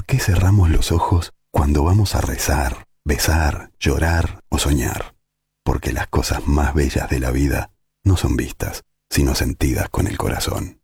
qué cerramos los ojos cuando vamos a rezar, besar, llorar o soñar? Porque las cosas más bellas de la vida no son vistas, sino sentidas con el corazón.